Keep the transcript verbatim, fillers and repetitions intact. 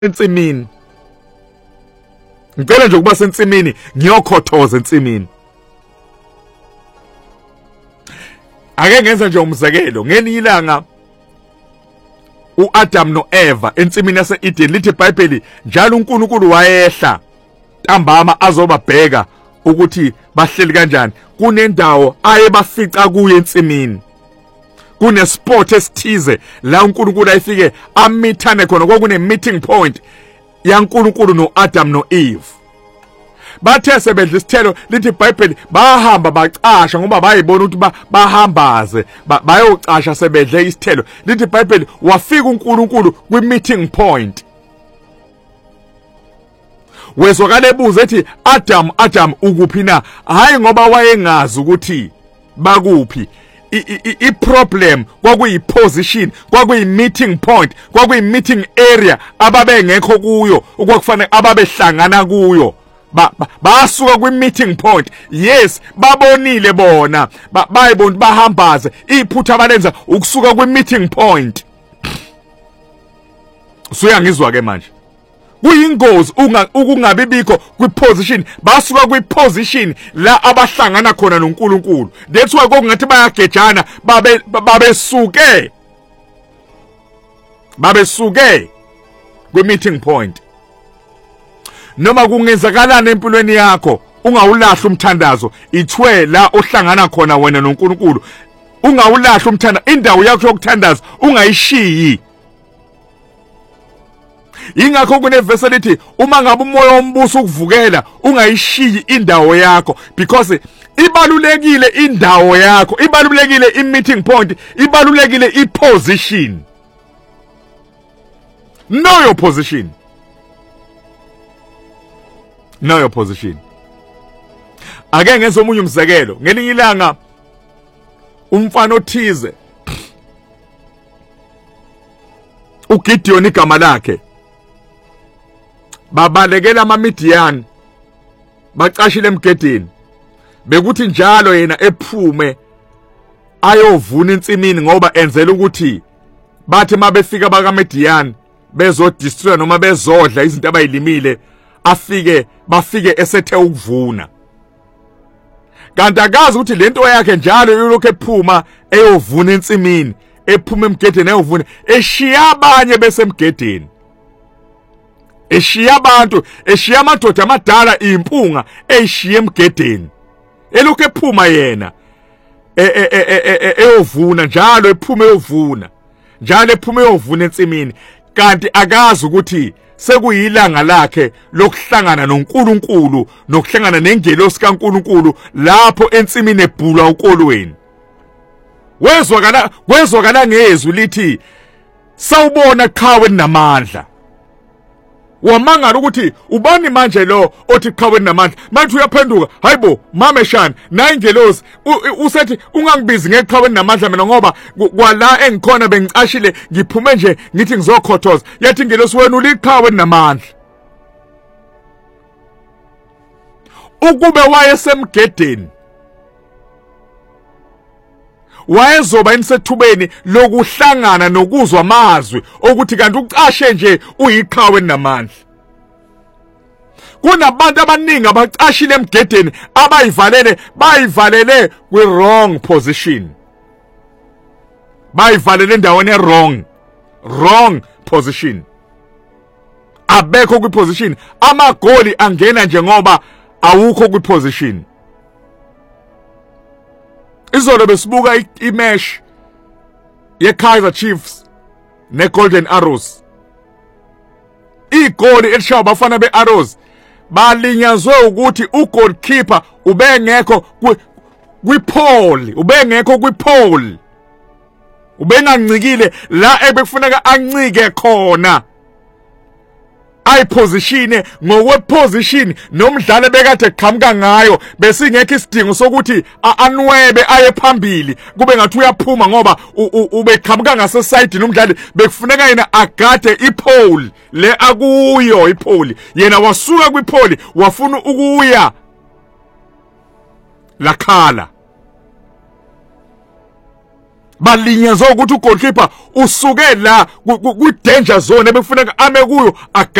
ensimini ngicela nje ukuba sensimini ngiyokhothoza ensimini. Ake ngenza nje umzekelo ngelinye ilanga uAdam noEva ensimini yase-Eden lithi iBhayibheli njalo uNkulunkulu wayehla ntambama azobabheka ukuthi bahleli kanjani. Kunendawo aye bafica kuyo ensimini, kunespot esithize la uNkulunkulu ayifike amithane khona. Kwakune meeting point yaNkulunkulu noAdam noEve. Bathe sebedla isithelo lithi iBhayibheli bahamba bacasha ngoba bayibona ukuthi bahambaze bayocasha sebedle isithelo. Lithi iBhayibheli wafika uNkulunkulu kwi meeting point. Wezwakala ebuza ethi Adam Adam ukuphi na? Hayi ngoba wayengazi ukuthi bakuphi. I problem kwakuyi position, kwakuyi meeting point, kwakuyi meeting area ababengekho kuyo okwakufanele ababehlangana kuyo. Ba basuka kwi meeting point. Yes, babonile bona bayibona bahambaze iphutha balenza ukusuka kwi meeting point. Suyangizwa ke manje kuyingozi ukungabibikho kwi position. Basuka kwi position la abahlangana khona noNkulunkulu. That's why kokungathi bayagejana babe babesuke babesuke kwi meeting point. Noma kungenzakalana empilweni yakho ungawulahla umthandazo, ithwe la ohlangana khona wena noNkulunkulu. Ungawulahla umthandazo, indawo yakho yokuthandaza ungayishiyi. Ingakho kunevesi lithi uma ngabe umoya ombuso ukuvukela ungayishiyi indawo yakho, because ibalulekile indawo yakho, ibalulekile i-meeting point, ibalulekile i-position. Know your position. Know your position. Ake ngenza omunye umzekelo. Ngelinye ilanga umfana othize uGideon igama lakhe babalekela amaMidian bacashile emgedeni. Bekuthi njalo yena ephume ayovuna insimini ngoba enzela ukuthi bathi mabefika bakaMidian bezodestroy noma bezodla izinto abayilimile afike bafike esethe ukuvuna. Kanti akazi ukuthi lento yakhe njalo yolokhu ephuma eyovuna insimini, ephuma emgedeni eyovuna, eshiya abanye besemgedeni, eshiya abantu, eshiya amadoda amadala impunga eshiya emgedeni, elokhu ephuma yena eyovuna njalo, ephuma eyovuna njalo, ephuma eyovuna ensimini. Kanti akazi ukuthi sekuyilanga lakhe lokuhlangana noNkulunkulu, nokuhlangana nengelosi kaNkulunkulu lapho ensimini ebhula ukolweni. Wezwakala wezwakala ngezwi lithi sawubona qhawe namandla. Wamangala ukuthi ubani manje lo othi qhawe namandla. Manje uyaphenduka, hayibo mameshana na ingelosi usethi ungangibizi ngeqhawe namandla mina ngoba kwala engikhona bengicashile ngiphume nje ngithi ngizokhothoza. Yathi ingelosi wena uliqhawe namandla. Ukube wayesemgedeni wayezoba insethubeni lokuhlangana nokuzwa amazwi ukuthi kanti ucashe nje uyiqhawe namandla. Kunabantu abaningi abacashile emgedeni abayivalele bayivalele kwi wrong position, bayivalele endaweni wrong wrong position, abekho kwi position. Amagoli angena nje ngoba awukho kwi position. Izolo besibuka imesh ye-Kaizer Chiefs ne-Golden Arrows. Igoli elishawa abafana be-Arrows balinyazwe ukuthi ugoalkeeper ubengekho kwi-pole, ubengekho kwi-pole, ubengancikile la ebekufuneka ancike khona. Ayipositione ngokweposition nomdlalo bekade qhamuka ngayo, besingekho isidingo sokuthi anwebe aye phambili kube ngathi uyaphuma ngoba ubeqhamuka ngase side nomdlali. Bekufuneka yena agade ipole le akuyo ipole, yena wasuka kwipole wafuna ukuya lakhala. balinyazwa ukuthi ugoalkeeper usuke la ku danger zone ebekufuneka ame kuyo